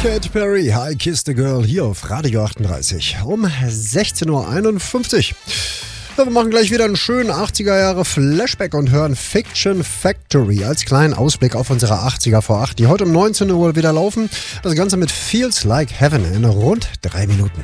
Katy Perry, I Kissed a Girl, hier auf Radio 38 um 16.51 Uhr. Ja, wir machen gleich wieder einen schönen 80er-Jahre-Flashback und hören Fiction Factory als kleinen Ausblick auf unsere 80er vor 8, die heute um 19 Uhr wieder laufen. Das Ganze mit Feels Like Heaven in rund 3 Minuten.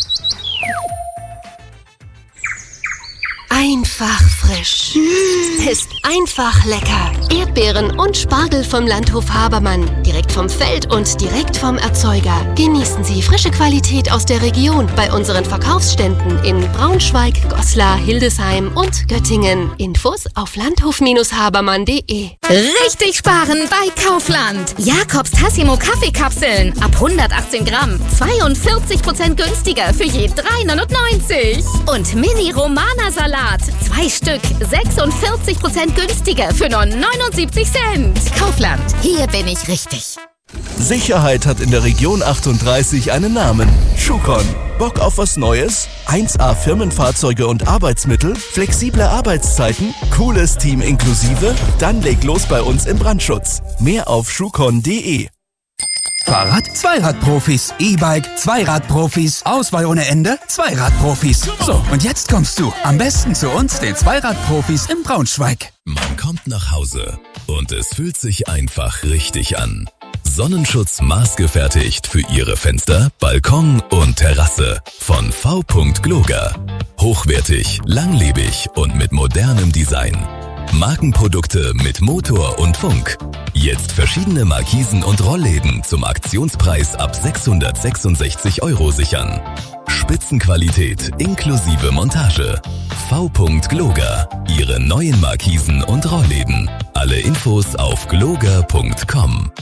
Einfach frisch. Ist einfach lecker. Erdbeeren und Spargel vom Landhof Habermann. Direkt vom Feld und direkt vom Erzeuger. Genießen Sie frische Qualität aus der Region bei unseren Verkaufsständen in Braunschweig, Goslar, Hildesheim und Göttingen. Infos auf landhof-habermann.de. Richtig sparen bei Kaufland. Jakobs Tassimo Kaffeekapseln ab 118 Gramm. 42% günstiger für je 3,99. Und Mini Romana Salat. 2 Stück, 46% günstiger für nur 79 Cent. Kaufland, hier bin ich richtig. Sicherheit hat in der Region 38 einen Namen. Schucon. Bock auf was Neues? 1A Firmenfahrzeuge und Arbeitsmittel? Flexible Arbeitszeiten? Cooles Team inklusive? Dann leg los bei uns im Brandschutz. Mehr auf schucon.de. Fahrrad, Zweiradprofis, E-Bike, Zweiradprofis, Auswahl ohne Ende, Zweiradprofis. So, und jetzt kommst du am besten zu uns, den Zweiradprofis in Braunschweig. Man kommt nach Hause und es fühlt sich einfach richtig an. Sonnenschutz maßgefertigt für Ihre Fenster, Balkon und Terrasse von V. Gloger. Hochwertig, langlebig und mit modernem Design. Markenprodukte mit Motor und Funk. Jetzt verschiedene Markisen und Rollläden zum Aktionspreis ab 666 € sichern. Spitzenqualität inklusive Montage. V. Gloger. Ihre neuen Markisen und Rollläden. Alle Infos auf gloger.com.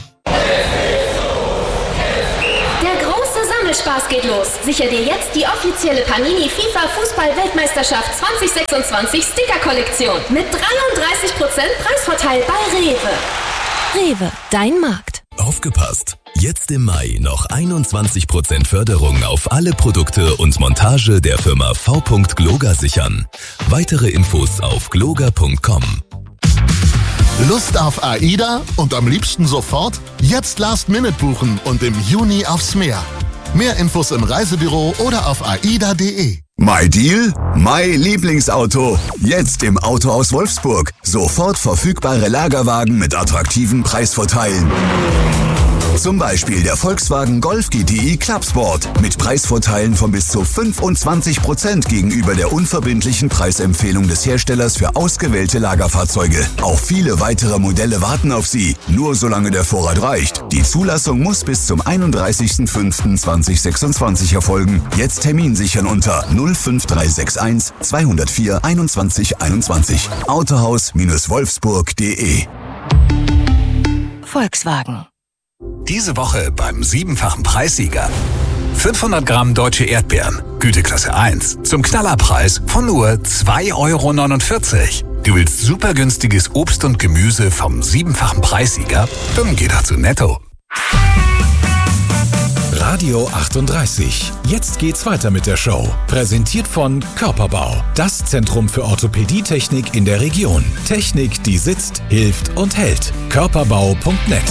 Spaß geht los. Sicher dir jetzt die offizielle Panini FIFA Fußball-Weltmeisterschaft 2026 Sticker-Kollektion mit 33% Preisvorteil bei Rewe. Rewe, dein Markt. Aufgepasst! Jetzt im Mai noch 21% Förderung auf alle Produkte und Montage der Firma V. Gloger sichern. Weitere Infos auf gloger.com. Lust auf AIDA und am liebsten sofort? Jetzt Last-Minute buchen und im Juni aufs Meer. Mehr Infos im Reisebüro oder auf aida.de. My Deal? My Lieblingsauto. Jetzt im Autohaus Wolfsburg. Sofort verfügbare Lagerwagen mit attraktiven Preisvorteilen. Zum Beispiel der Volkswagen Golf GTI Clubsport mit Preisvorteilen von bis zu 25% gegenüber der unverbindlichen Preisempfehlung des Herstellers für ausgewählte Lagerfahrzeuge. Auch viele weitere Modelle warten auf Sie, nur solange der Vorrat reicht. Die Zulassung muss bis zum 31.05.2026 erfolgen. Jetzt Termin sichern unter 05361 204 21 21. Autohaus-wolfsburg.de. Volkswagen. Diese Woche beim 7-fachen Preissieger. 500 Gramm deutsche Erdbeeren, Güteklasse 1, zum Knallerpreis von nur 2,49 €. Du willst super günstiges Obst und Gemüse vom 7-fachen Preissieger? Dann geh doch zu Netto. Radio 38. Jetzt geht's weiter mit der Show. Präsentiert von Körperbau. Das Zentrum für Orthopädietechnik in der Region. Technik, die sitzt, hilft und hält. Körperbau.net.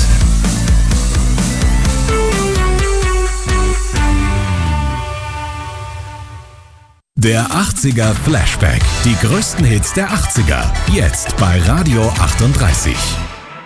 Der 80er Flashback. Die größten Hits der 80er. Jetzt bei Radio 38.